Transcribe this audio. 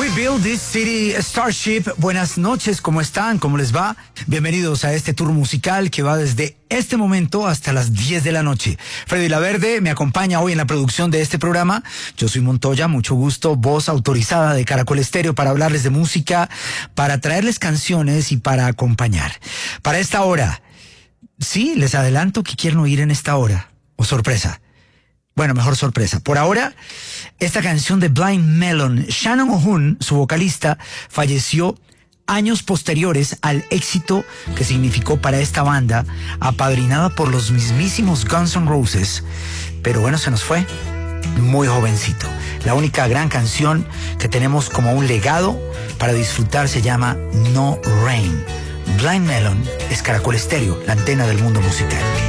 We build this city starship. Buenas noches, ¿cómo están? ¿Cómo les va? Bienvenidos a este tour musical que va desde este momento hasta las 10 de la noche. Freddy Laverde me acompaña hoy en la producción de este programa. Yo soy Montoya, mucho gusto, voz autorizada de Caracol Estéreo para hablarles de música, para traerles canciones y para acompañar. Para esta hora, sí, les adelanto que quieren oír en esta hora. O sorpresa. Bueno, mejor sorpresa. Por ahora, esta canción de Blind Melon. Shannon O'Hoon, su vocalista, falleció años posteriores al éxito que significó para esta banda, apadrinada por los mismísimos Guns N' Roses. Pero bueno, se nos fue muy jovencito. La única gran canción que tenemos como un legado para disfrutar se llama No Rain. Blind Melon es Caracol Estéreo, la antena del mundo musical.